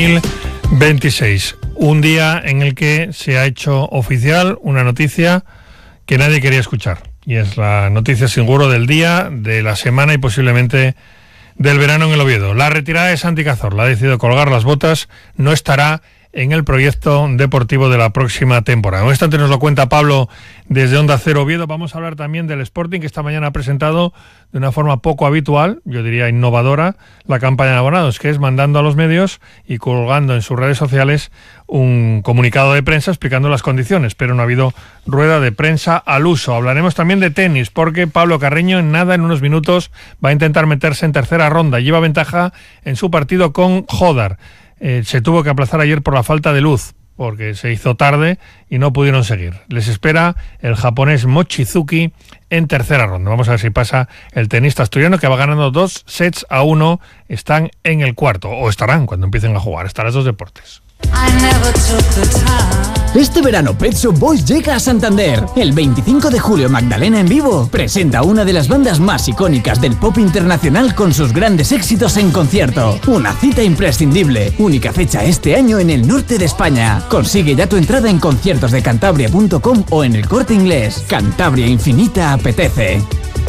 2026. Un día en el que se ha hecho oficial una noticia que nadie quería escuchar. Y es la noticia seguro del día, de la semana y posiblemente del verano en el Oviedo. La retirada de Santi Cazorla. Ha decidido colgar las botas. No estará en el proyecto deportivo de la próxima temporada. Un instante nos lo cuenta Pablo desde Onda Cero Oviedo. Vamos a hablar también del Sporting, que esta mañana ha presentado de una forma poco habitual, yo diría innovadora, la campaña de abonados, que es mandando a los medios y colgando en sus redes sociales un comunicado de prensa explicando las condiciones, pero no ha habido rueda de prensa al uso. Hablaremos también de tenis, porque Pablo Carreño en unos minutos, va a intentar meterse en tercera ronda. Lleva ventaja en su partido con Jodar. Se tuvo que aplazar ayer por la falta de luz, porque se hizo tarde y no pudieron seguir. Les espera el japonés Mochizuki en tercera ronda. Vamos a ver si pasa el tenista asturiano, que va ganando 2-1. Están en el cuarto, o estarán cuando empiecen a jugar. Estarán los dos deportes. Este verano Pet Shop Boys llega a Santander. El 25 de julio Magdalena en vivo presenta una de las bandas más icónicas del pop internacional con sus grandes éxitos en concierto. Una cita imprescindible. Única fecha este año en el norte de España. Consigue ya tu entrada en conciertosdecantabria.com o en El Corte Inglés. Cantabria Infinita apetece.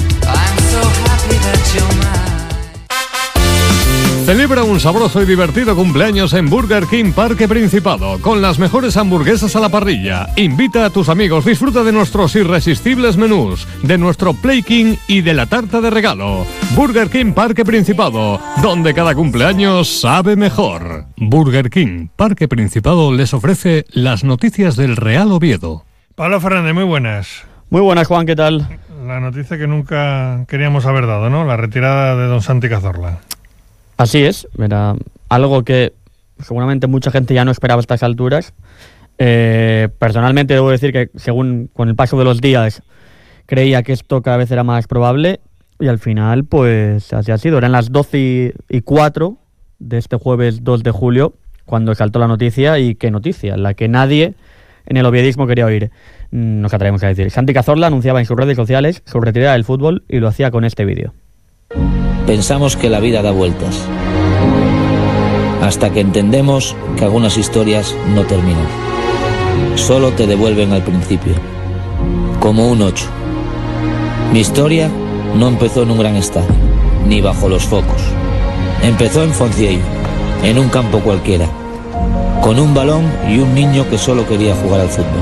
Celebra un sabroso y divertido cumpleaños en Burger King Parque Principado, con las mejores hamburguesas a la parrilla. Invita a tus amigos, disfruta de nuestros irresistibles menús, de nuestro Play King y de la tarta de regalo. Burger King Parque Principado, donde cada cumpleaños sabe mejor. Burger King Parque Principado les ofrece las noticias del Real Oviedo. Pablo Fernández, muy buenas. Muy buenas, Juan, ¿qué tal? La noticia que nunca queríamos haber dado, ¿no? La retirada de don Santi Cazorla. Así es, era algo que seguramente mucha gente ya no esperaba a estas alturas. Personalmente debo decir que según con el paso de los días creía que esto cada vez era más probable y al final pues así ha sido. Eran las 12:04 de este jueves 2 de julio cuando saltó la noticia, y qué noticia, la que nadie en el oviedismo quería oír. Nos atrevemos a decir. Santi Cazorla anunciaba en sus redes sociales su retirada del fútbol y lo hacía con este vídeo. Pensamos que la vida da vueltas, hasta que entendemos que algunas historias no terminan. Solo te devuelven al principio, como un 8. Mi historia no empezó en un gran estadio, ni bajo los focos. Empezó en Foncieio, en un campo cualquiera, con un balón y un niño que solo quería jugar al fútbol.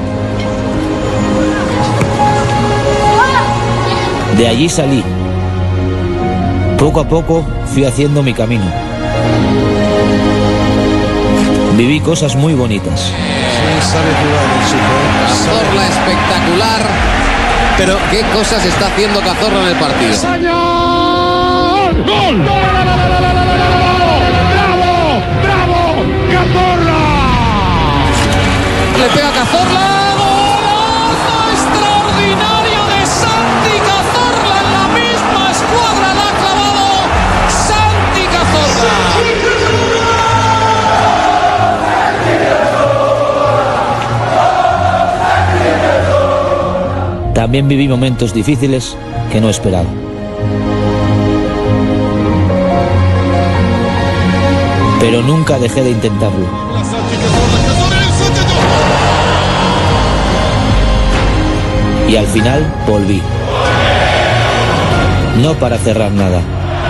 De allí salí. Poco a poco fui haciendo mi camino. Viví cosas muy bonitas. Cazorla espectacular, pero qué cosas está haciendo Cazorla en el partido. ¡Señor! ¡Gol! ¡Bravo! ¡Bravo! ¡Cazorla! Le pega Cazorla. ¡Golazo extraordinario de Santi Cazorla! En la misma escuadra la ha clavado Santi Cazorla. También viví momentos difíciles que no esperaba. Pero nunca dejé de intentarlo. Y al final volví. No para cerrar nada,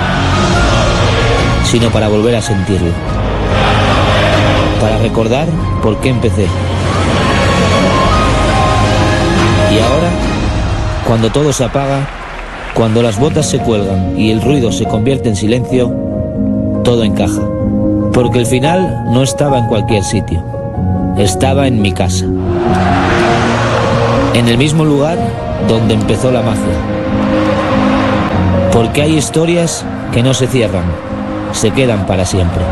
sino para volver a sentirlo. Para recordar por qué empecé. Y ahora, cuando todo se apaga, cuando las botas se cuelgan y el ruido se convierte en silencio, todo encaja. Porque el final no estaba en cualquier sitio, estaba en mi casa. En el mismo lugar donde empezó la magia. Porque hay historias que no se cierran, se quedan para siempre.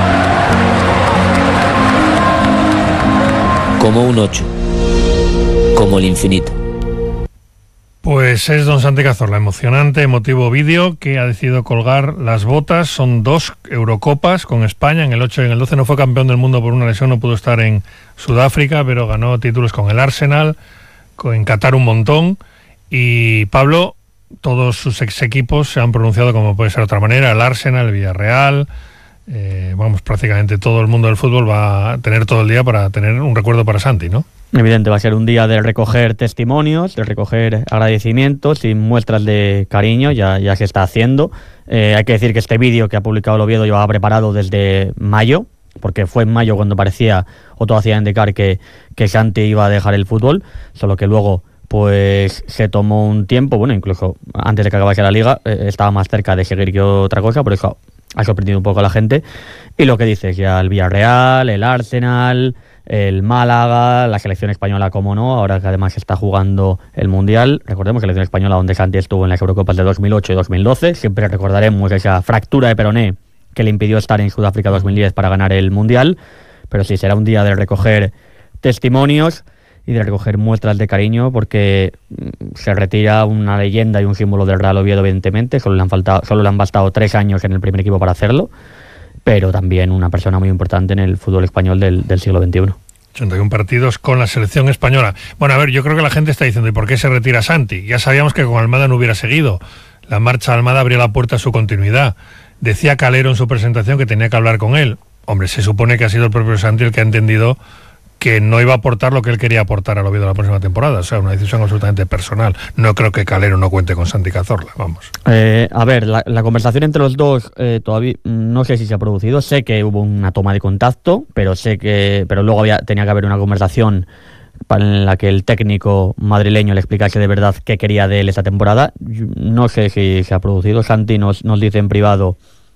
Como un 8, como el infinito. Pues es don Santi Cazorla, emocionante, emotivo vídeo que ha decidido colgar las botas. Son 2 Eurocopas con España, en el 8 y en el 12 no fue campeón del mundo por una lesión, no pudo estar en Sudáfrica, pero ganó títulos con el Arsenal, en Qatar un montón. Y Pablo, todos sus ex equipos se han pronunciado como puede ser de otra manera, el Arsenal, el Villarreal, vamos, prácticamente todo el mundo del fútbol va a tener todo el día para tener un recuerdo para Santi, ¿no? Evidente, va a ser un día de recoger testimonios, de recoger agradecimientos y muestras de cariño, ya se está haciendo. Hay que decir que este vídeo que ha publicado el Oviedo llevaba preparado desde mayo, porque fue en mayo cuando parecía o todo hacía indicar que Santi iba a dejar el fútbol, solo que luego pues se tomó un tiempo, bueno, incluso antes de que acabase la liga, estaba más cerca de seguir que otra cosa, por eso ha sorprendido un poco a la gente. Y lo que dices, ya el Villarreal, el Arsenal, el Málaga, la selección española, como no, ahora que además está jugando el Mundial. Recordemos que la selección española donde Santi estuvo en las Eurocopas de 2008 y 2012, siempre recordaremos esa fractura de peroné que le impidió estar en Sudáfrica 2010 para ganar el Mundial, pero sí, será un día de recoger testimonios y de recoger muestras de cariño, porque se retira una leyenda y un símbolo del Real Oviedo, evidentemente. Solo le han bastado 3 años en el primer equipo para hacerlo, pero también una persona muy importante en el fútbol español del siglo XXI. 81 partidos con la selección española. Bueno, a ver, yo creo que la gente está diciendo, ¿y por qué se retira Santi? Ya sabíamos que con Almada no hubiera seguido. La marcha de Almada abría la puerta a su continuidad. Decía Calero en su presentación que tenía que hablar con él. Hombre, se supone que ha sido el propio Santi el que ha entendido que no iba a aportar lo que él quería aportar al Oviedo la próxima temporada. O sea, una decisión absolutamente personal. No creo que Calero no cuente con Santi Cazorla, vamos. A ver, la conversación entre los dos todavía no sé si se ha producido. Sé que hubo una toma de contacto, pero luego tenía que haber una conversación en la que el técnico madrileño le explicase de verdad qué quería de él esta temporada. No sé si se ha producido. Santi nos dice en privado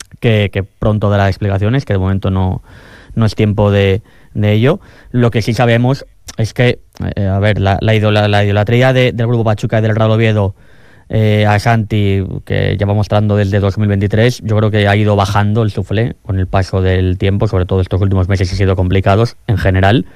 que pronto dará explicaciones, que de momento no es tiempo de ello. Lo que sí sabemos es que, a ver, la idolatría del Grupo Pachuca y del Real Oviedo a Santi, que lleva mostrando desde 2023, yo creo que ha ido bajando el suflé con el paso del tiempo, sobre todo estos últimos meses que han sido complicados en general.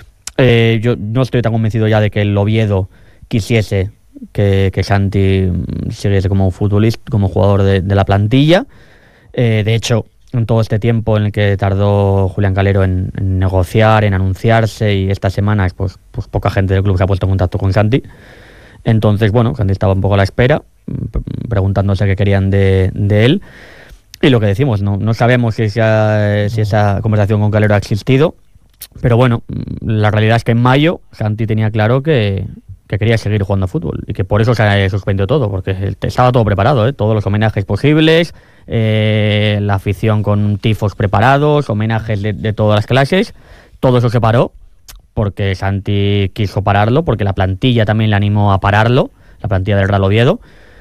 Yo no estoy tan convencido ya de que el Oviedo quisiese que Santi siguiese como futbolista, como jugador de la plantilla. De hecho, en todo este tiempo en el que tardó Julián Calero en negociar, en anunciarse, y estas semanas pues poca gente del club se ha puesto en contacto con Santi. Entonces, bueno, Santi estaba un poco a la espera, preguntándose qué querían de él. Y lo que decimos, no sabemos si esa conversación con Calero ha existido, pero bueno, la realidad es que en mayo Santi tenía claro que quería seguir jugando a fútbol y que por eso se suspendió todo, porque estaba todo preparado, todos los homenajes posibles, la afición con tifos preparados, homenajes de todas las clases. Todo eso se paró porque Santi quiso pararlo, porque la plantilla también le animó a pararlo, la plantilla del Real Oviedo.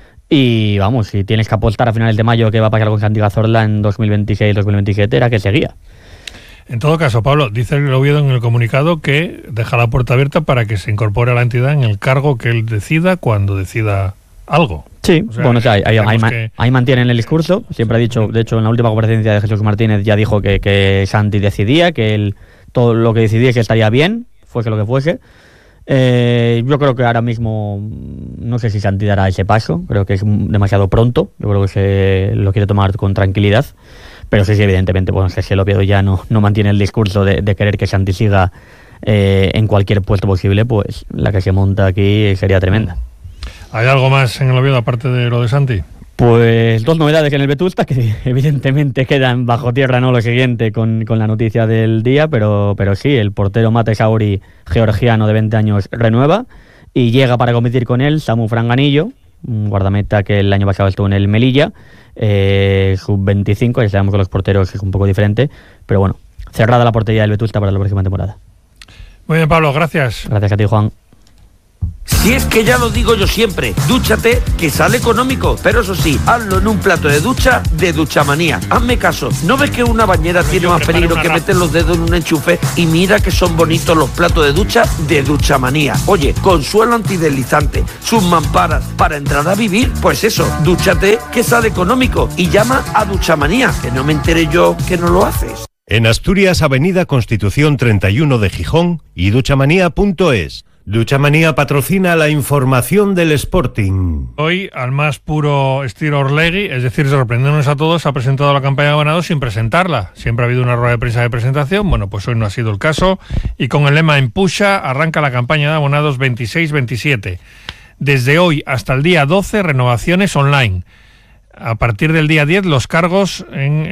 Y vamos, si tienes que apostar a finales de mayo qué va a pasar con Santi Cazorla en 2026-2027, era que seguía. En todo caso, Pablo, dice el Oviedo en el comunicado que deja la puerta abierta para que se incorpore a la entidad en el cargo que él decida, cuando decida algo. Sí, o sea, bueno, ahí mantienen el discurso. Siempre ha dicho, de hecho, en la última comparecencia de Jesús Martínez ya dijo que Santi decidía, que él todo lo que decidiese estaría bien, fuese lo que fuese. Yo creo que ahora mismo no sé si Santi dará ese paso, creo que es demasiado pronto, yo creo que se lo quiere tomar con tranquilidad. Pero sí, evidentemente, bueno, si el Oviedo ya no mantiene el discurso de querer que Santi siga en cualquier puesto posible, pues la que se monta aquí sería tremenda. ¿Hay algo más en el Oviedo aparte de lo de Santi? Pues 2 novedades en el Vetusta, que evidentemente quedan bajo tierra, no lo siguiente con la noticia del día, pero sí, el portero Mate Sauri, georgiano de 20 años, renueva y llega para competir con él Samu Franganillo, un guardameta que el año pasado estuvo en el Melilla, sub-25, ya sabemos que los porteros es un poco diferente, pero bueno, cerrada la portería del Vetusta para la próxima temporada. Muy bien, Pablo, gracias. Gracias a ti, Juan. Si es que ya lo digo yo siempre, dúchate, que sale económico, pero eso sí, hazlo en un plato de ducha de Duchamanía. Hazme caso, ¿no ves que una bañera tiene más peligro que meter los dedos en un enchufe? Y mira que son bonitos los platos de ducha de Duchamanía. Oye, con suelo antideslizante, sus mamparas, para entrar a vivir, pues eso, dúchate, que sale económico, y llama a Duchamanía, que no me entere yo que no lo haces. En Asturias, Avenida Constitución 31 de Gijón y duchamanía.es. Duchamanía patrocina la información del Sporting. Hoy, al más puro estilo Orlegui, es decir, sorprendernos a todos, ha presentado la campaña de abonados sin presentarla. Siempre ha habido una rueda de prensa de presentación, bueno, pues hoy no ha sido el caso, y con el lema Empuxa arranca la campaña de abonados 26-27. Desde hoy hasta el día 12, renovaciones online. a partir del día 10 los cargos en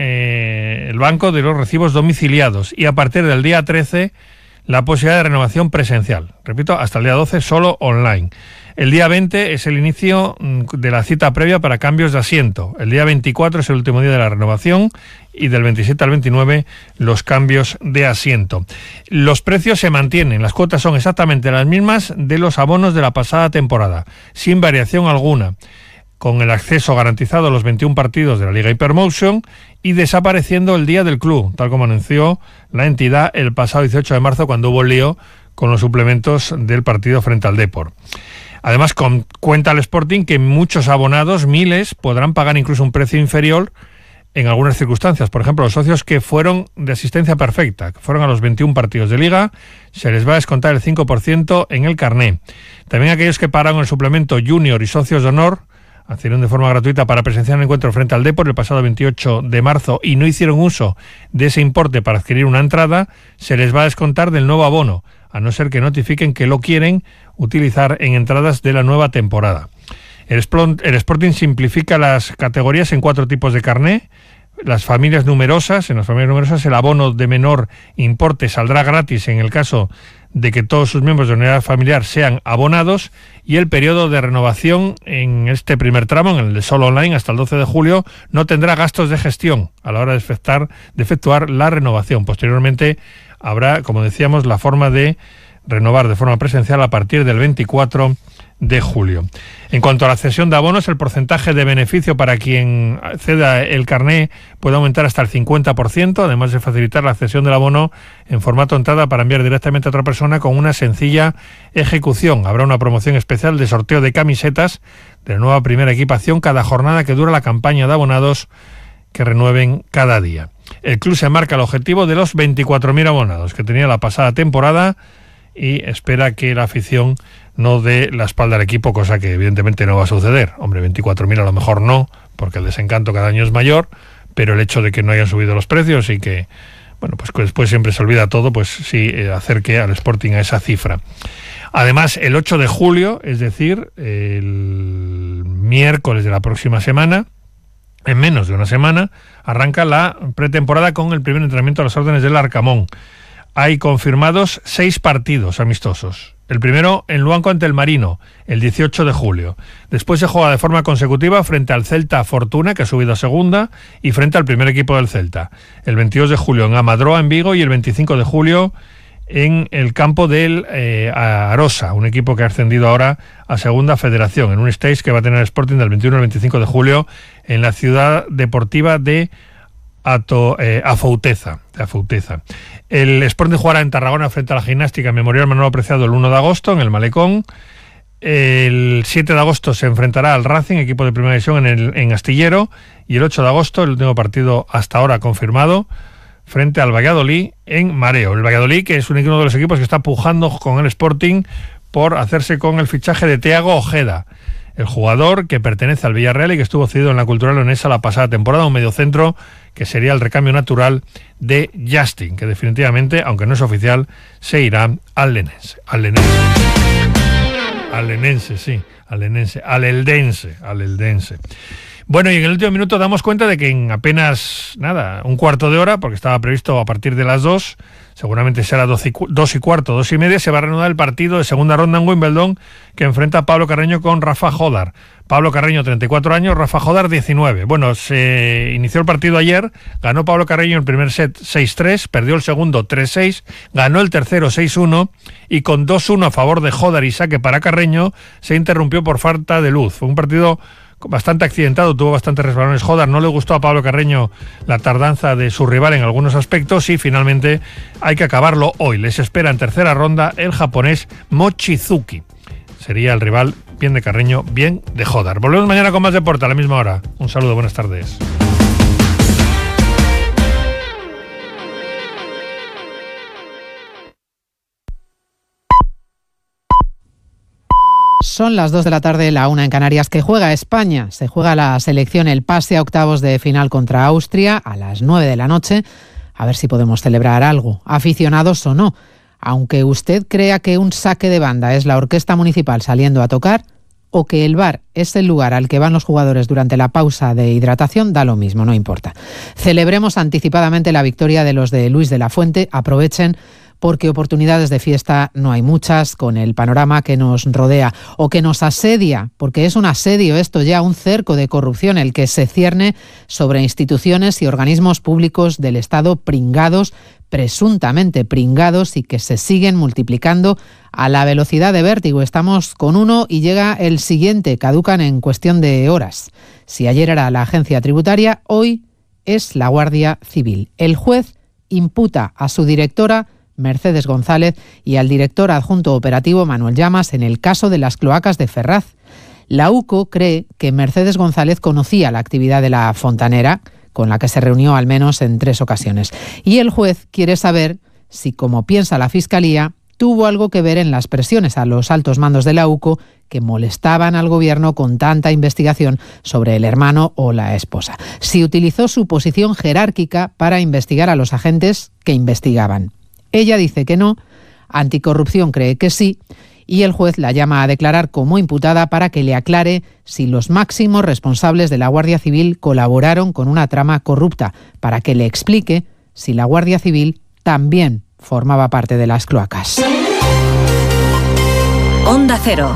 el banco de los recibos domiciliados y a partir del día 13 la posibilidad de renovación presencial. Repito, hasta el día 12 solo online. El día 20 es el inicio de la cita previa para cambios de asiento. El día 24 es el último día de la renovación y del 27 al 29 los cambios de asiento. Los precios se mantienen, las cuotas son exactamente las mismas de los abonos de la pasada temporada, sin variación alguna, con el acceso garantizado a los 21 partidos de la Liga Hypermotion y desapareciendo el día del club, tal como anunció la entidad el pasado 18 de marzo cuando hubo lío con los suplementos del partido frente al Depor. Además, cuenta el Sporting que muchos abonados, miles, podrán pagar incluso un precio inferior en algunas circunstancias. Por ejemplo, los socios que fueron de asistencia perfecta, que fueron a los 21 partidos de Liga, se les va a descontar el 5% en el carné. También aquellos que pagaron el suplemento Junior y socios de honor, accedieron de forma gratuita para presenciar el encuentro frente al Depor el pasado 28 de marzo y no hicieron uso de ese importe para adquirir una entrada, se les va a descontar del nuevo abono, a no ser que notifiquen que lo quieren utilizar en entradas de la nueva temporada. El Sporting simplifica las categorías en 4 tipos de carné. En las familias numerosas el abono de menor importe saldrá gratis en el caso de que todos sus miembros de la unidad familiar sean abonados, y el periodo de renovación en este primer tramo, en el de solo online hasta el 12 de julio, no tendrá gastos de gestión a la hora de efectuar la renovación. Posteriormente habrá, como decíamos, la forma de renovar de forma presencial a partir del 24 de julio. En cuanto a la cesión de abonos, el porcentaje de beneficio para quien ceda el carné puede aumentar hasta el 50%, además de facilitar la cesión del abono en formato entrada para enviar directamente a otra persona con una sencilla ejecución. Habrá una promoción especial de sorteo de camisetas de la nueva primera equipación cada jornada que dura la campaña de abonados que renueven cada día. El club se marca el objetivo de los 24.000 abonados que tenía la pasada temporada y espera que la afición no dé la espalda al equipo, cosa que evidentemente no va a suceder. Hombre, 24.000 a lo mejor no, porque el desencanto cada año es mayor, pero el hecho de que no hayan subido los precios y que, bueno, pues que después siempre se olvida todo, pues sí acerque al Sporting a esa cifra. Además, el 8 de julio, es decir, el miércoles de la próxima semana, en menos de una semana, arranca la pretemporada con el primer entrenamiento a las órdenes del Arcamón. Hay confirmados 6 partidos amistosos. El primero en Luanco ante el Marino, el 18 de julio. Después se juega de forma consecutiva frente al Celta Fortuna, que ha subido a segunda, y frente al primer equipo del Celta. El 22 de julio en Amadroa, en Vigo, y el 25 de julio en el campo del Arosa, un equipo que ha ascendido ahora a Segunda Federación, en un stage que va a tener el Sporting del 21 al 25 de julio en la ciudad deportiva de Afouteza. El Sporting jugará en Tarragona frente a la Gimnástica Memorial Manuel Apreciado el 1 de agosto en el Malecón. El 7 de agosto se enfrentará al Racing, equipo de primera división, en Astillero, y el 8 de agosto, el último partido hasta ahora confirmado, frente al Valladolid en Mareo. El Valladolid, que es uno de los equipos que está pujando con el Sporting por hacerse con el fichaje de Thiago Ojeda, el jugador que pertenece al Villarreal y que estuvo cedido en la Cultural Leonesa la pasada temporada, un mediocentro que sería el recambio natural de Justin, que definitivamente, aunque no es oficial, se irá al Eldense. Bueno, y en el último minuto damos cuenta de que en apenas, un cuarto de hora, porque estaba previsto a partir de las 2, seguramente será 2 y cuarto, 2 y media, se va a reanudar el partido de segunda ronda en Wimbledon que enfrenta a Pablo Carreño con Rafa Jodar. Pablo Carreño, 34 años, Rafa Jodar, 19. Bueno, se inició el partido ayer, ganó Pablo Carreño el primer set 6-3, perdió el segundo 3-6, ganó el tercero 6-1 y con 2-1 a favor de Jodar y saque para Carreño, se interrumpió por falta de luz. Fue un partido bastante accidentado, tuvo bastantes resbalones Jodar, no le gustó a Pablo Carreño la tardanza de su rival en algunos aspectos y finalmente hay que acabarlo hoy. Les espera en tercera ronda el japonés Mochizuki. Sería el rival bien de Carreño, bien de Jodar. Volvemos mañana con más deporte a la misma hora. Un saludo, buenas tardes. Son las 2 de la tarde, la 1 en Canarias, que juega España. Se juega la selección, el pase a octavos de final contra Austria a las 9 de la noche. A ver si podemos celebrar algo, aficionados o no. Aunque usted crea que un saque de banda es la orquesta municipal saliendo a tocar, o que el bar es el lugar al que van los jugadores durante la pausa de hidratación, da lo mismo, no importa. Celebremos anticipadamente la victoria de los de Luis de la Fuente, aprovechen porque oportunidades de fiesta no hay muchas con el panorama que nos rodea o que nos asedia, porque es un asedio esto ya, un cerco de corrupción el que se cierne sobre instituciones y organismos públicos del Estado pringados, presuntamente pringados y que se siguen multiplicando a la velocidad de vértigo. Estamos con uno y llega el siguiente, caducan en cuestión de horas. Si ayer era la agencia tributaria, hoy es la Guardia Civil. El juez imputa a su directora Mercedes González y al director adjunto operativo Manuel Llamas en el caso de las cloacas de Ferraz. La UCO cree que Mercedes González conocía la actividad de la fontanera, con la que se reunió al menos en 3 ocasiones. Y el juez quiere saber si, como piensa la Fiscalía, tuvo algo que ver en las presiones a los altos mandos de la UCO que molestaban al gobierno con tanta investigación sobre el hermano o la esposa. Si utilizó su posición jerárquica para investigar a los agentes que investigaban. Ella dice que no, Anticorrupción cree que sí, y el juez la llama a declarar como imputada para que le aclare si los máximos responsables de la Guardia Civil colaboraron con una trama corrupta, para que le explique si la Guardia Civil también formaba parte de las cloacas. Onda Cero.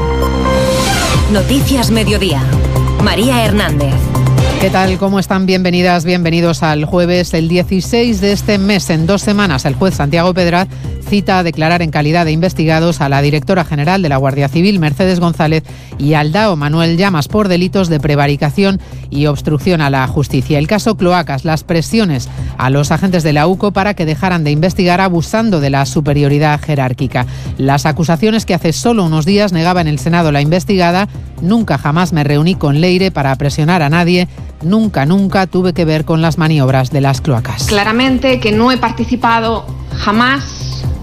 Noticias Mediodía. María Hernández. ¿Qué tal? ¿Cómo están? Bienvenidas, bienvenidos al jueves, el 16 de este mes. En 2 semanas, el juez Santiago Pedraz cita a declarar en calidad de investigados a la directora general de la Guardia Civil, Mercedes González, y al DAO, Manuel Llamas, por delitos de prevaricación y obstrucción a la justicia. El caso Cloacas, las presiones a los agentes de la UCO para que dejaran de investigar abusando de la superioridad jerárquica. Las acusaciones que hace solo unos días negaba en el Senado la investigada: nunca jamás me reuní con Leire para presionar a nadie, nunca tuve que ver con las maniobras de las cloacas. Claramente que no he participado jamás,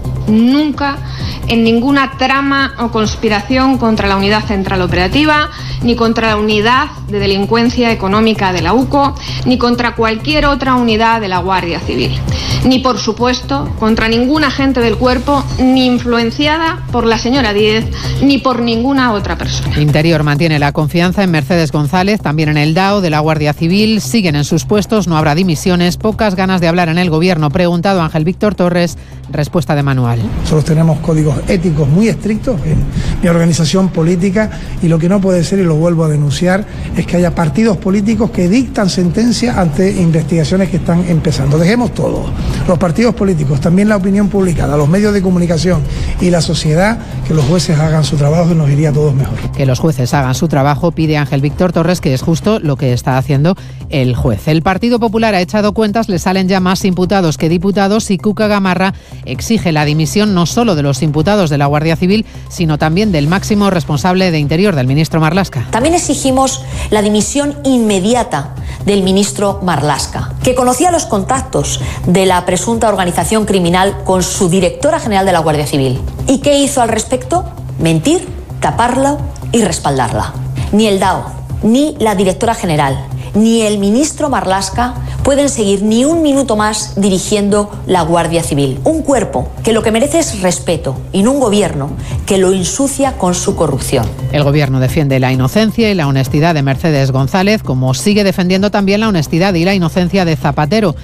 nunca, en ninguna trama o conspiración contra la Unidad Central Operativa, ni contra la Unidad de Delincuencia Económica de la UCO, ni contra cualquier otra unidad de la Guardia Civil. Ni, por supuesto, contra ningún agente del cuerpo, ni influenciada por la señora Díez, ni por ninguna otra persona. Interior mantiene la confianza en Mercedes González, también en el DAO de la Guardia Civil. Siguen en sus puestos, no habrá dimisiones, pocas ganas de hablar en el gobierno. Preguntado Ángel Víctor Torres, respuesta de Manuel. Nosotros tenemos códigos éticos muy estrictos en mi organización política, y lo que no puede ser, y lo vuelvo a denunciar, es que haya partidos políticos que dictan sentencia ante investigaciones que están empezando. Dejemos todo, los partidos políticos, también la opinión pública, los medios de comunicación y la sociedad, que los jueces hagan su trabajo y nos iría a todos mejor. Que los jueces hagan su trabajo, pide Ángel Víctor Torres, que es justo lo que está haciendo el juez. El Partido Popular ha echado cuentas, le salen ya más imputados que diputados, y Cuca Gamarra exige la dimisión no solo de los imputados de la Guardia Civil, sino también del máximo responsable de Interior, del ministro Marlaska. También exigimos la dimisión inmediata del ministro Marlaska, que conocía los contactos de la presunta organización criminal con su directora general de la Guardia Civil. ¿Y qué hizo al respecto? Mentir, taparla y respaldarla. Ni el DAO, ni la directora general, ni el ministro Marlaska pueden seguir ni un minuto más dirigiendo la Guardia Civil. Un cuerpo que lo que merece es respeto, y no un gobierno que lo ensucia con su corrupción. El gobierno defiende la inocencia y la honestidad de Mercedes González, como sigue defendiendo también la honestidad y la inocencia de Zapatero.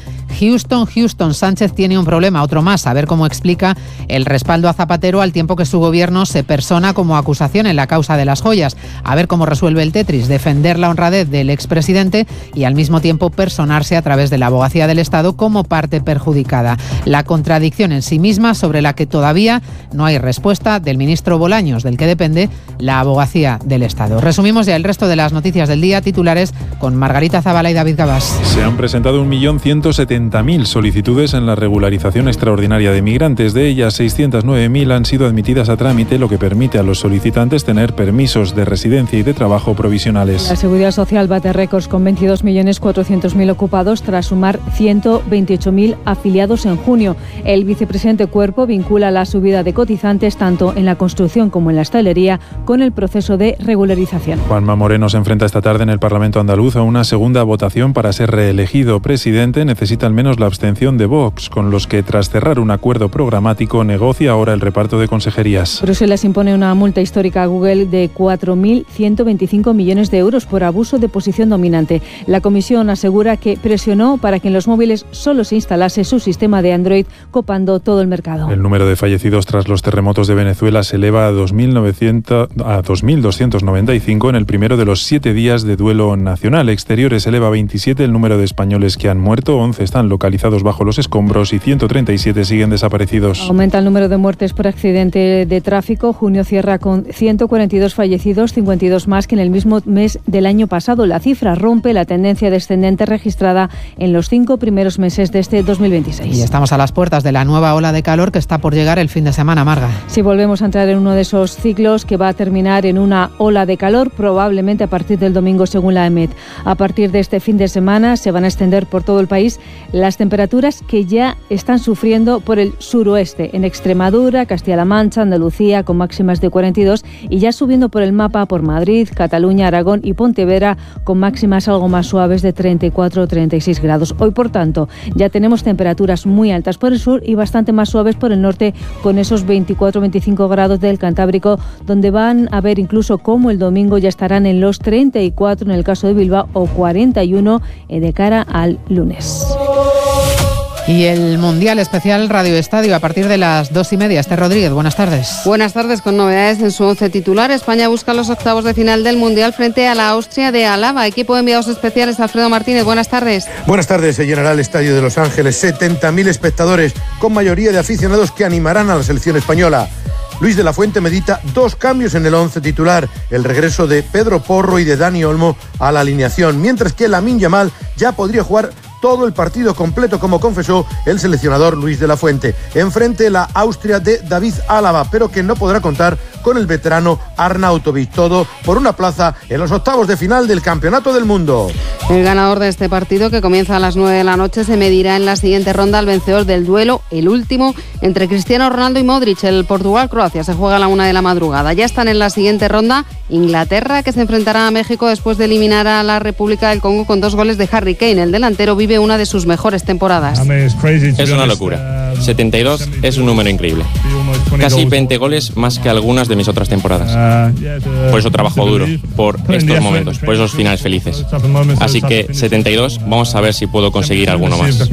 Houston Sánchez tiene un problema, otro más, a ver cómo explica el respaldo a Zapatero al tiempo que su gobierno se persona como acusación en la causa de las joyas. A ver cómo resuelve el Tetris, defender la honradez del expresidente y al mismo tiempo personarse a través de la abogacía del Estado como parte perjudicada. La contradicción en sí misma, sobre la que todavía no hay respuesta del ministro Bolaños, del que depende la abogacía del Estado. Resumimos ya el resto de las noticias del día, titulares con Margarita Zavala y David Gabás. Se han presentado 1.170.000 solicitudes en la regularización extraordinaria de migrantes. De ellas, 609.000 han sido admitidas a trámite, lo que permite a los solicitantes tener permisos de residencia y de trabajo provisionales. La Seguridad Social bate récords con 22.400.000 ocupados tras sumar 128.000 afiliados en junio. El vicepresidente Cuerpo vincula la subida de cotizantes tanto en la construcción como en la hostelería con el proceso de regularización. Juanma Moreno se enfrenta esta tarde en el Parlamento andaluz a una segunda votación para ser reelegido presidente. Necesita al menos la abstención de Vox, con los que tras cerrar un acuerdo programático negocia ahora el reparto de consejerías. Bruselas impone una multa histórica a Google de 4.125 millones de euros por abuso de posición dominante. La Comisión asegura que presionó para que en los móviles solo se instalase su sistema de Android, copando todo el mercado. El número de fallecidos tras los terremotos de Venezuela se eleva a 2.295 en el primero de los 7 días de duelo nacional. Exteriores eleva a 27 el número de españoles que han muerto, 11 están localizados bajo los escombros y 137 siguen desaparecidos. Aumenta el número de muertes por accidente de tráfico. Junio cierra con 142 fallecidos, 52 más que en el mismo mes del año pasado. La cifra rompe la tendencia descendente registrada en los 5 primeros meses de este 2026. Y estamos a las puertas de la nueva ola de calor que está por llegar el fin de semana, Marga. Si volvemos a entrar en uno de esos ciclos que va a terminar en una ola de calor, probablemente a partir del domingo, según la EMET. A partir de este fin de semana se van a extender por todo el país las temperaturas que ya están sufriendo por el suroeste, en Extremadura, Castilla-La Mancha, Andalucía, con máximas de 42, y ya subiendo por el mapa por Madrid, Cataluña, Aragón y Pontevedra, con máximas algo más suaves de 34 o 36 grados. Hoy, por tanto, ya tenemos temperaturas muy altas por el sur y bastante más suaves por el norte, con esos 24-25 grados del Cantábrico, donde van a ver incluso cómo el domingo ya estarán en los 34 en el caso de Bilbao o 41 de cara al lunes. Y el Mundial Especial Radio Estadio a partir de las 2:30. Esther Rodríguez, buenas tardes. Buenas tardes, con novedades en su 11 titular. España busca los octavos de final del Mundial frente a la Austria de Alaba. Equipo de enviados especiales, Alfredo Martínez, buenas tardes. Buenas tardes, se llenará el Estadio de Los Ángeles. 70.000 espectadores, con mayoría de aficionados que animarán a la selección española. Luis de la Fuente medita 2 cambios en el 11 titular, el regreso de Pedro Porro y de Dani Olmo a la alineación, mientras que Lamine Yamal ya podría jugar todo el partido completo, como confesó el seleccionador Luis de la Fuente. Enfrente la Austria de David Álava, pero que no podrá contar con el veterano Arnautovic. Todo por una plaza en los octavos de final del Campeonato del Mundo. El ganador de este partido, que comienza a las 9 de la noche, se medirá en la siguiente ronda al vencedor del duelo, el último, entre Cristiano Ronaldo y Modric. El Portugal-Croacia se juega a la 1 de la madrugada. Ya están en la siguiente ronda Inglaterra, que se enfrentará a México después de eliminar a la República del Congo con 2 goles de Harry Kane. El delantero vive una de sus mejores temporadas. Es una locura. 72 es un número increíble. Casi 20 goles más que algunas de mis otras temporadas. Por eso trabajo duro, por estos momentos, por esos finales felices. Así que 72, vamos a ver si puedo conseguir alguno más.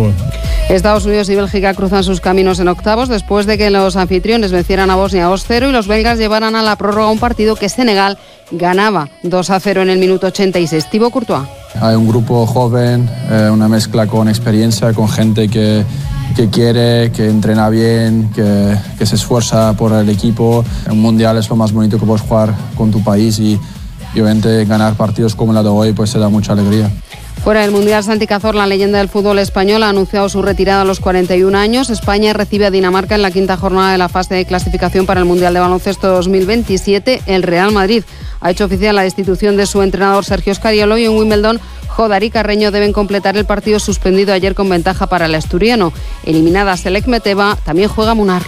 Estados Unidos y Bélgica cruzan sus caminos en octavos después de que los anfitriones vencieran a Bosnia 2-0 y los belgas llevaran a la prórroga un partido que Senegal ganaba 2-0 en el minuto 86. Thibaut Courtois. Hay un grupo joven, una mezcla con experiencia, con gente que quiere, que entrena bien, que se esfuerza por el equipo. Un mundial es lo más bonito que puedes jugar con tu país y obviamente ganar partidos como la de hoy pues se da mucha alegría. Fuera del Mundial, Santi Cazorla, la leyenda del fútbol español, ha anunciado su retirada a los 41 años. España recibe a Dinamarca en la 5ª jornada de la fase de clasificación para el Mundial de Baloncesto 2027. El Real Madrid ha hecho oficial la destitución de su entrenador Sergio Scariolo y en Wimbledon, Jodar y Carreño deben completar el partido suspendido ayer con ventaja para el asturiano. Eliminada Selek Meteva, también juega Munar.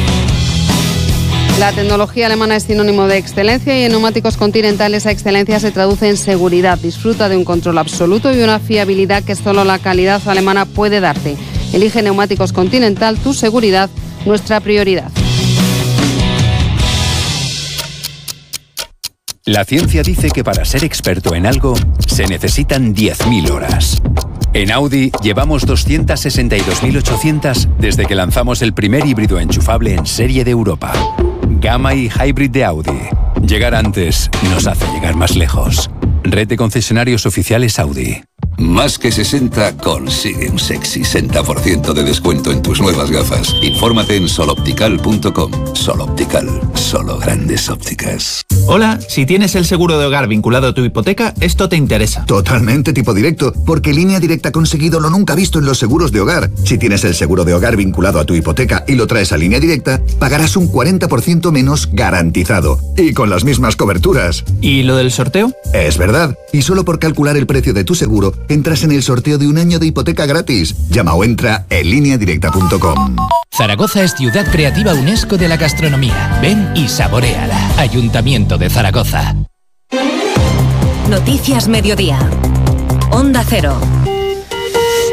La tecnología alemana es sinónimo de excelencia y en Neumáticos Continental esa excelencia se traduce en seguridad. Disfruta de un control absoluto y una fiabilidad que solo la calidad alemana puede darte. Elige Neumáticos Continental, tu seguridad, nuestra prioridad. La ciencia dice que para ser experto en algo se necesitan 10.000 horas. En Audi llevamos 262.800 desde que lanzamos el primer híbrido enchufable en serie de Europa. Gamma y Hybrid de Audi. Llegar antes nos hace llegar más lejos. Red de concesionarios oficiales Audi. Más que 60 consigue un sexy 60% de descuento en tus nuevas gafas. Infórmate en soloptical.com. Soloptical, solo grandes ópticas. Hola, si tienes el seguro de hogar vinculado a tu hipoteca, esto te interesa. Totalmente tipo directo, porque Línea Directa ha conseguido lo nunca visto en los seguros de hogar. Si tienes el seguro de hogar vinculado a tu hipoteca y lo traes a Línea Directa, pagarás un 40% menos garantizado. Y con las mismas coberturas. ¿Y lo del sorteo? Es verdad. Y solo por calcular el precio de tu seguro, entras en el sorteo de un año de hipoteca gratis. Llama o entra en lineadirecta.com. Zaragoza es ciudad creativa UNESCO de la gastronomía. Ven y saboréala. Ayuntamiento de Zaragoza. Noticias Mediodía. Onda Cero.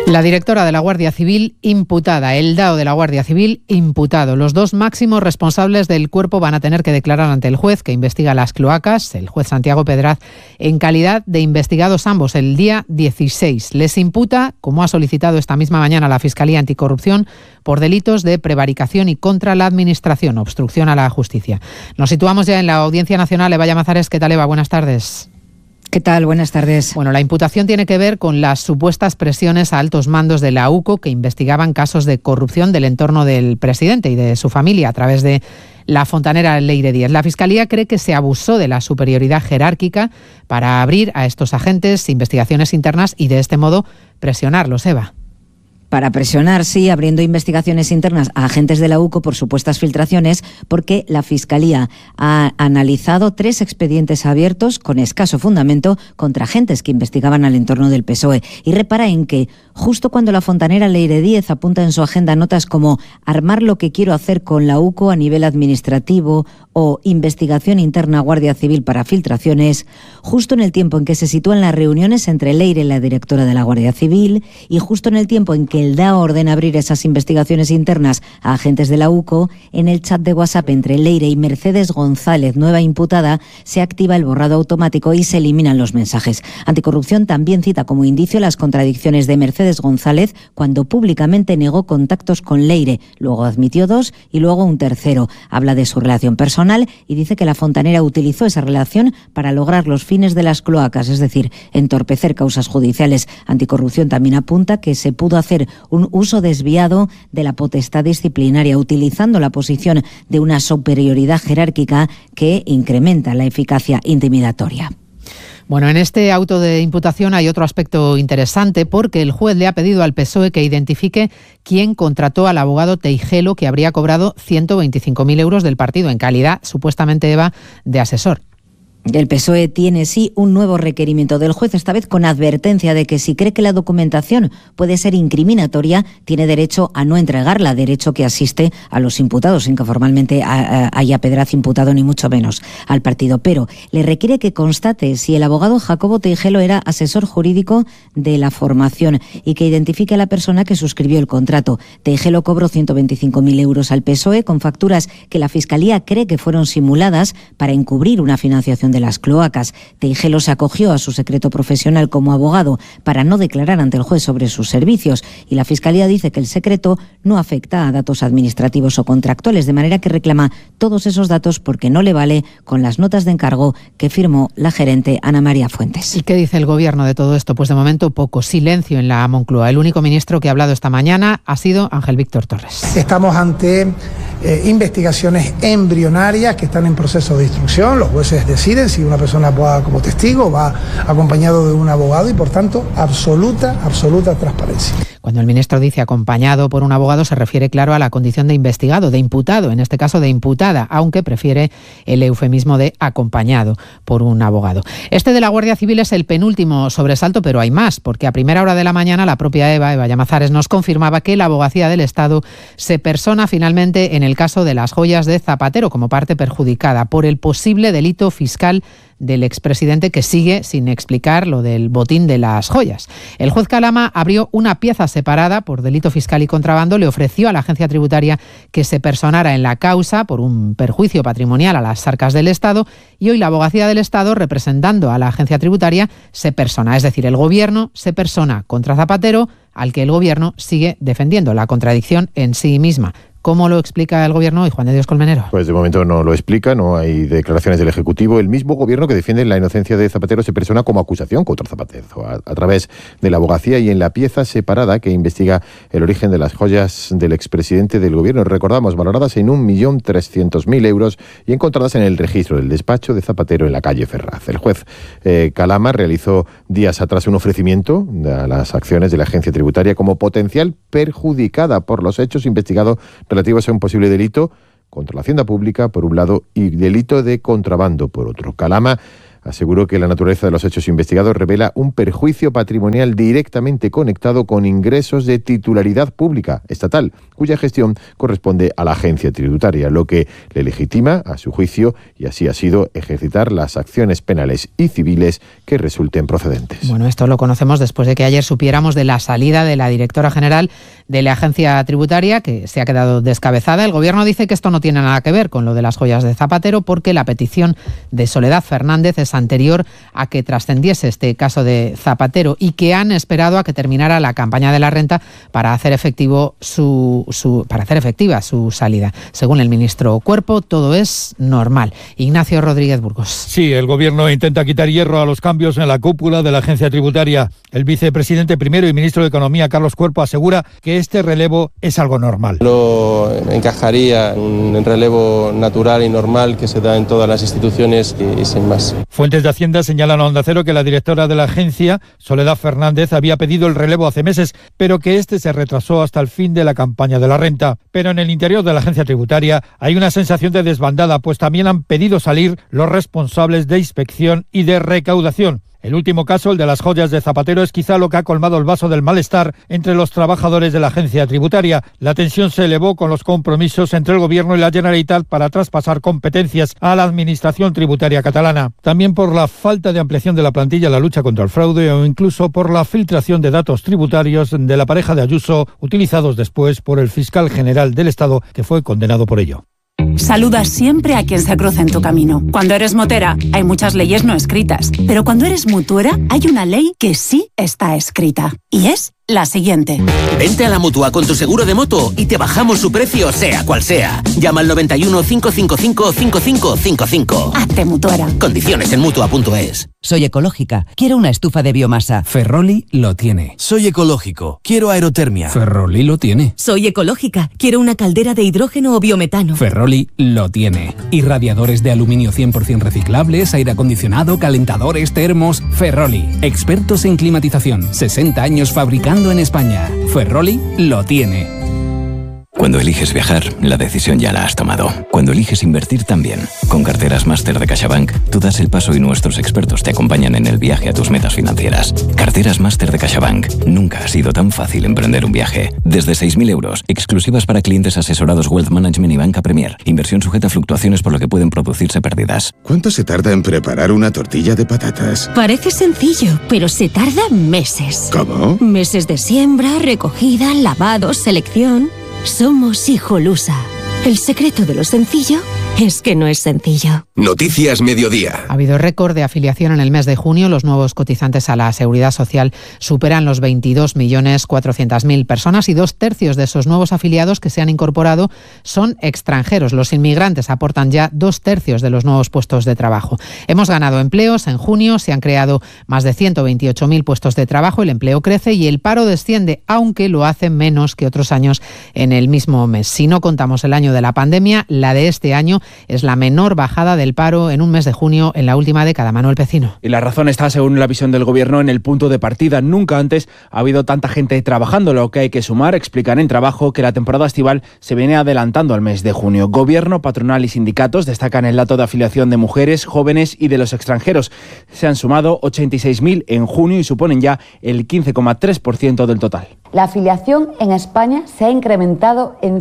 La directora de la Guardia Civil imputada, el DAO de la Guardia Civil imputado. Los dos máximos responsables del cuerpo van a tener que declarar ante el juez que investiga las cloacas, el juez Santiago Pedraz, en calidad de investigados ambos el día 16. Les imputa, como ha solicitado esta misma mañana la Fiscalía Anticorrupción, por delitos de prevaricación y contra la Administración, obstrucción a la justicia. Nos situamos ya en la Audiencia Nacional. Eva Llamazares, ¿qué tal, Eva? Buenas tardes. ¿Qué tal? Buenas tardes. Bueno, la imputación tiene que ver con las supuestas presiones a altos mandos de la UCO que investigaban casos de corrupción del entorno del presidente y de su familia a través de la fontanera Leire Díez. La Fiscalía cree que se abusó de la superioridad jerárquica para abrir a estos agentes investigaciones internas y de este modo presionarlos, Eva. Para presionar, sí, abriendo investigaciones internas a agentes de la UCO por supuestas filtraciones, porque la Fiscalía ha analizado 3 expedientes abiertos con escaso fundamento contra agentes que investigaban al entorno del PSOE. Y repara en que, justo cuando la fontanera Leire Díez apunta en su agenda notas como armar lo que quiero hacer con la UCO a nivel administrativo o investigación interna Guardia Civil para filtraciones, justo en el tiempo en que se sitúan las reuniones entre Leire y la directora de la Guardia Civil y justo en el tiempo en que el DAO ordena abrir esas investigaciones internas a agentes de la UCO, en el chat de WhatsApp entre Leire y Mercedes González, nueva imputada, se activa el borrado automático y se eliminan los mensajes. Anticorrupción también cita como indicio las contradicciones de Mercedes González cuando públicamente negó contactos con Leire, luego admitió 2 y luego un tercero. Habla de su relación personal y dice que la fontanera utilizó esa relación para lograr los fines de las cloacas, es decir, entorpecer causas judiciales. Anticorrupción también apunta que se pudo hacer un uso desviado de la potestad disciplinaria, utilizando la posición de una superioridad jerárquica que incrementa la eficacia intimidatoria. Bueno, en este auto de imputación hay otro aspecto interesante porque el juez le ha pedido al PSOE que identifique quién contrató al abogado Teijelo, que habría cobrado 125.000 euros del partido en calidad, supuestamente, Eva, de asesor. El PSOE tiene, sí, un nuevo requerimiento del juez, esta vez con advertencia de que si cree que la documentación puede ser incriminatoria, tiene derecho a no entregarla, derecho que asiste a los imputados, sin que formalmente haya Pedraz imputado ni mucho menos al partido. Pero le requiere que constate si el abogado Jacobo Teijelo era asesor jurídico de la formación y que identifique a la persona que suscribió el contrato. Teijelo cobró 125.000 euros al PSOE con facturas que la Fiscalía cree que fueron simuladas para encubrir una financiación de las cloacas. Teijelo se acogió a su secreto profesional como abogado para no declarar ante el juez sobre sus servicios y la Fiscalía dice que el secreto no afecta a datos administrativos o contractuales, de manera que reclama todos esos datos porque no le vale con las notas de encargo que firmó la gerente Ana María Fuentes. ¿Y qué dice el Gobierno de todo esto? Pues de momento poco, silencio en la Moncloa. El único ministro que ha hablado esta mañana ha sido Ángel Víctor Torres. Estamos ante investigaciones embrionarias que están en proceso de instrucción. Los jueces deciden si una persona va como testigo, va acompañado de un abogado y, por tanto, absoluta transparencia. Cuando el ministro dice acompañado por un abogado, se refiere, claro, a la condición de investigado, de imputado, en este caso de imputada, aunque prefiere el eufemismo de acompañado por un abogado. Este de la Guardia Civil es el penúltimo sobresalto, pero hay más, porque a primera hora de la mañana la propia Eva Llamazares, nos confirmaba que la Abogacía del Estado se persona finalmente en el caso de las joyas de Zapatero como parte perjudicada por el posible delito fiscal del expresidente, que sigue sin explicar lo del botín de las joyas. El juez Calama abrió una pieza separada por delito fiscal y contrabando, le ofreció a la agencia tributaria que se personara en la causa por un perjuicio patrimonial a las arcas del Estado y hoy la Abogacía del Estado, representando a la agencia tributaria, se persona, es decir, el Gobierno se persona contra Zapatero, al que el Gobierno sigue defendiendo, la contradicción en sí misma. ¿Cómo lo explica el Gobierno hoy, Juan de Dios Colmenero? Pues de momento no lo explica, no hay declaraciones del Ejecutivo. El mismo Gobierno que defiende la inocencia de Zapatero se persona como acusación contra Zapatero a través de la Abogacía y en la pieza separada que investiga el origen de las joyas del expresidente del Gobierno. Recordamos, valoradas en 1.300.000 euros y encontradas en el registro del despacho de Zapatero en la calle Ferraz. El juez Calama realizó días atrás un ofrecimiento a las acciones de la agencia tributaria como potencial perjudicada por los hechos investigados relativos a un posible delito contra la hacienda pública, por un lado, y delito de contrabando, por otro. Calama aseguró que la naturaleza de los hechos investigados revela un perjuicio patrimonial directamente conectado con ingresos de titularidad pública estatal, cuya gestión corresponde a la agencia tributaria, lo que le legitima, a su juicio, y así ha sido, ejercitar las acciones penales y civiles que resulten procedentes. Bueno, esto lo conocemos después de que ayer supiéramos de la salida de la directora general de la agencia tributaria, que se ha quedado descabezada. El Gobierno dice que esto no tiene nada que ver con lo de las joyas de Zapatero, porque la petición de Soledad Fernández es anterior a que trascendiese este caso de Zapatero y que han esperado a que terminara la campaña de la renta para hacer efectiva su salida. Según el ministro Cuerpo, todo es normal. Ignacio Rodríguez Burgos. Sí, el Gobierno intenta quitar hierro a los cambios en la cúpula de la agencia tributaria. El vicepresidente primero y ministro de Economía, Carlos Cuerpo, asegura que este relevo es algo normal. No encajaría en un relevo natural y normal que se da en todas las instituciones y sin más. Fuentes de Hacienda señalan a Onda Cero que la directora de la agencia, Soledad Fernández, había pedido el relevo hace meses, pero que este se retrasó hasta el fin de la campaña de la renta. Pero en el interior de la agencia tributaria hay una sensación de desbandada, pues también han pedido salir los responsables de inspección y de recaudación. El último caso, el de las joyas de Zapatero, es quizá lo que ha colmado el vaso del malestar entre los trabajadores de la agencia tributaria. La tensión se elevó con los compromisos entre el Gobierno y la Generalitat para traspasar competencias a la Administración tributaria catalana. También por la falta de ampliación de la plantilla en la lucha contra el fraude o incluso por la filtración de datos tributarios de la pareja de Ayuso, utilizados después por el fiscal general del Estado, que fue condenado por ello. Saludas siempre a quien se cruza en tu camino. Cuando eres motera, hay muchas leyes no escritas. Pero cuando eres mutuera, hay una ley que sí está escrita. Y es la siguiente. Vente a la Mutua con tu seguro de moto y te bajamos su precio, sea cual sea. Llama al 91 555 5555. Hazte mutuera. Condiciones en Mutua.es. Soy ecológica. Quiero una estufa de biomasa. Ferroli lo tiene. Soy ecológico. Quiero aerotermia. Ferroli lo tiene. Soy ecológica. Quiero una caldera de hidrógeno o biometano. Ferroli lo tiene. Irradiadores de aluminio 100% reciclables, aire acondicionado, calentadores, termos. Ferroli. Expertos en climatización. 60 años fabricando en España. Ferroli lo tiene. Cuando eliges viajar, la decisión ya la has tomado. Cuando eliges invertir también. Con carteras Máster de CaixaBank, tú das el paso y nuestros expertos te acompañan en el viaje a tus metas financieras. Carteras Máster de CaixaBank. Nunca ha sido tan fácil emprender un viaje. Desde 6.000 euros, exclusivas para clientes asesorados Wealth Management y Banca Premier. Inversión sujeta a fluctuaciones por lo que pueden producirse pérdidas. ¿Cuánto se tarda en preparar una tortilla de patatas? Parece sencillo, pero se tarda meses. ¿Cómo? Meses de siembra, recogida, lavado, selección. Somos Hijolusa. El secreto de lo sencillo es que no es sencillo. Noticias Mediodía. Ha habido récord de afiliación en el mes de junio. Los nuevos cotizantes a la Seguridad Social superan los 22.400.000 personas y 2/3 de esos nuevos afiliados que se han incorporado son extranjeros. Los inmigrantes aportan ya 2/3 de los nuevos puestos de trabajo. Hemos ganado empleos. En junio se han creado más de 128.000 puestos de trabajo. El empleo crece y el paro desciende, aunque lo hace menos que otros años en el mismo mes. Si no contamos el año de la pandemia, la de este año es la menor bajada del paro en un mes de junio en la última década. Manuel Pecino. Y la razón está, según la visión del Gobierno, en el punto de partida. Nunca antes ha habido tanta gente trabajando. Lo que hay que sumar, explican en Trabajo, que la temporada estival se viene adelantando al mes de junio. Gobierno, patronal y sindicatos destacan el dato de afiliación de mujeres, jóvenes y de los extranjeros. Se han sumado 86.000 en junio y suponen ya el 15,3% del total. La afiliación en España se ha incrementado en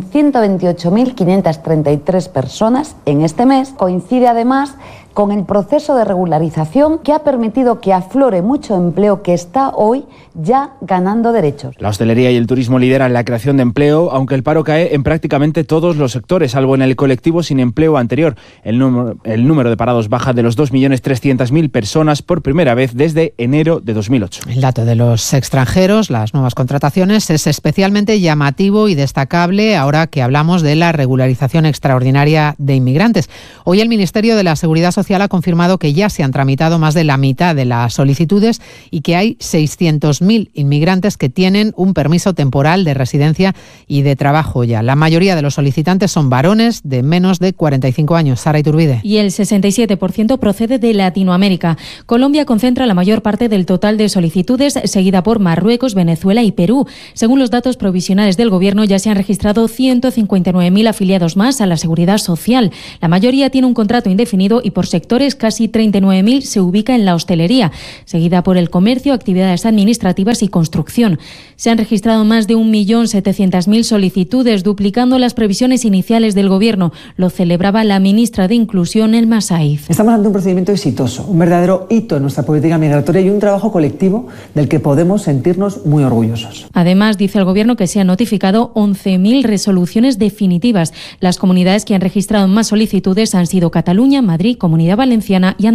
128.533 personas en este mes. Coincide además con el proceso de regularización que ha permitido que aflore mucho empleo que está hoy ya ganando derechos. La hostelería y el turismo lideran la creación de empleo, aunque el paro cae en prácticamente todos los sectores, salvo en el colectivo sin empleo anterior. El número de parados baja de los 2.300.000 personas por primera vez desde enero de 2008. El dato de los extranjeros, las nuevas contrataciones, es especialmente llamativo y destacable ahora que hablamos de la regularización extraordinaria de inmigrantes. Hoy el Ministerio de la Seguridad Social ha confirmado que ya se han tramitado más de la mitad de las solicitudes y que hay 600.000 inmigrantes que tienen un permiso temporal de residencia y de trabajo ya. La mayoría de los solicitantes son varones de menos de 45 años. Sara Iturbide. Y el 67% procede de Latinoamérica. Colombia concentra la mayor parte del total de solicitudes, seguida por Marruecos, Venezuela y Perú. Según los datos provisionales del Gobierno, ya se han registrado 159.000 afiliados más a la Seguridad Social. La mayoría tiene un contrato indefinido y por sectores, casi 39.000, se ubica en la hostelería, seguida por el comercio, actividades administrativas y construcción. Se han registrado más de 1.700.000 solicitudes, duplicando las previsiones iniciales del Gobierno. Lo celebraba la ministra de Inclusión, Elma Saiz. Estamos ante un procedimiento exitoso, un verdadero hito en nuestra política migratoria y un trabajo colectivo del que podemos sentirnos muy orgullosos. Además, dice el Gobierno que se han notificado 11.000 resoluciones definitivas. Las comunidades que han registrado más solicitudes han sido Cataluña, Madrid, Comunidad Valenciana y Andalucía.